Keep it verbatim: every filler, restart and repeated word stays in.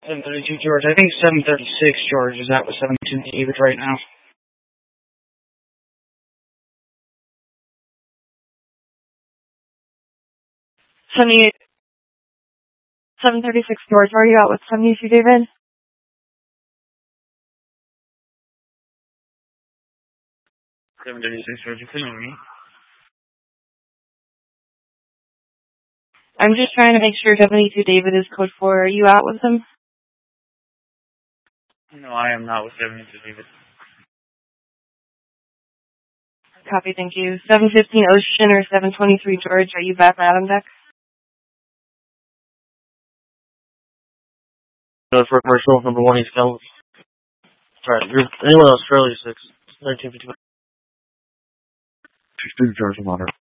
seven thirty-two George. I think seven thirty-six George is out with seven two David right now. seventy-eight, seven thirty-six George, where are you out with seventy-two David? seven thirty-six George, you couldn't hear me. I'm just trying to make sure seventy-two David is code four. Are you out with him? No, I am not with seventy-two David. Copy, thank you. seven fifteen Ocean or seven twenty-three George, are you back on deck? No, for commercial, number one, East Calvin. Alright, you're anyone else, Australia six, nineteen fifty-one. Two student George, I'm on her.